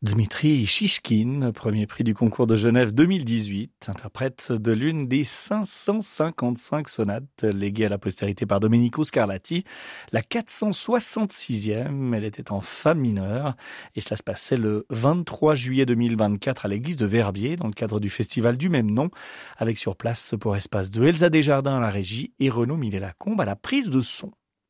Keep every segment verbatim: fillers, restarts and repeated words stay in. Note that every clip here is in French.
Dmitri Shishkin, premier prix du concours de Genève deux mille dix-huit, interprète de l'une des cinq cent cinquante-cinq sonates léguées à la postérité par Domenico Scarlatti, la quatre cent soixante-sixième. Elle était en fa mineur et cela se passait le vingt-trois juillet deux mille vingt-quatre à l'église de Verbier dans le cadre du festival du même nom, avec sur place pour Espace deux Elsa Desjardins à la régie et Renaud Millet-Lacombe à la prise de son.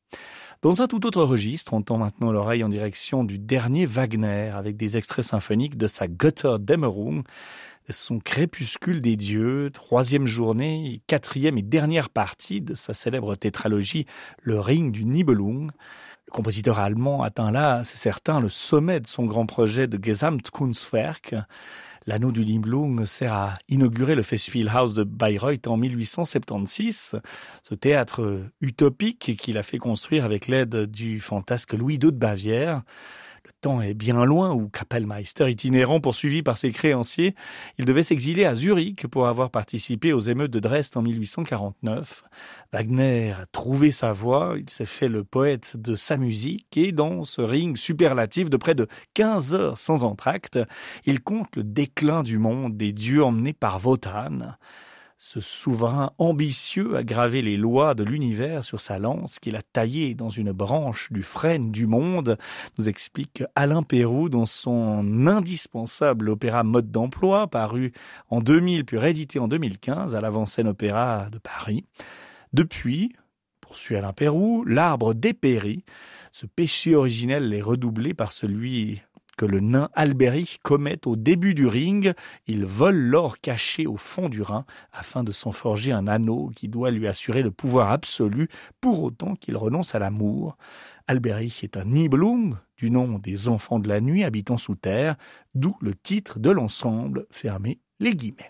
Dans un tout autre registre, on tend maintenant l'oreille en direction du dernier Wagner, avec des extraits symphoniques de sa Götterdämmerung, son Crépuscule des dieux, troisième journée, quatrième et dernière partie de sa célèbre tétralogie Le Ring du Nibelung. Le compositeur allemand atteint là, c'est certain, le sommet de son grand projet de Gesamtkunstwerk. L'anneau du Nibelung sert à inaugurer le Festspielhaus de Bayreuth en mille huit cent soixante-seize, ce théâtre utopique qu'il a fait construire avec l'aide du fantasque Louis deux de Bavière. Le temps est bien loin où Kapellmeister itinérant poursuivi par ses créanciers, il devait s'exiler à Zurich pour avoir participé aux émeutes de Dresde en mille huit cent quarante-neuf. Wagner a trouvé sa voie, il s'est fait le poète de sa musique et dans ce ring superlatif de près de quinze heures sans entracte, il compte le déclin du monde des dieux emmenés par Wotan. Ce souverain ambitieux a gravé les lois de l'univers sur sa lance qu'il a taillée dans une branche du frêne du monde, nous explique Alain Péroux dans son indispensable opéra Mode d'emploi, paru en deux mille puis réédité en deux mille quinze à l'Avant-Scène Opéra de Paris. Depuis, poursuit Alain Péroux, l'arbre dépérit, ce péché originel est redoublé par celui que le nain Albéric commet au début du ring. Il vole l'or caché au fond du Rhin afin de s'en forger un anneau qui doit lui assurer le pouvoir absolu pour autant qu'il renonce à l'amour. Albéric est un Nibelung, du nom des enfants de la nuit habitant sous terre, d'où le titre de l'ensemble, fermez les guillemets.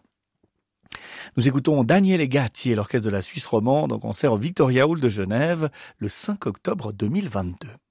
Nous écoutons Daniele Gatti et l'orchestre de la Suisse romande en concert au Victoria Hall de Genève le cinq octobre deux mille vingt-deux.